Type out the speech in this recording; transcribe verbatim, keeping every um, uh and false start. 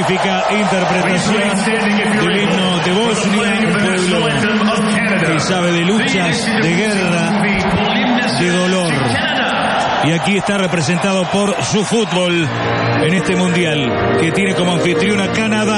magnífica interpretación del himno de Bosnia, un pueblo que sabe de luchas, de guerra, de dolor. Y aquí está representado por su fútbol en este mundial, que tiene como anfitriona Canadá.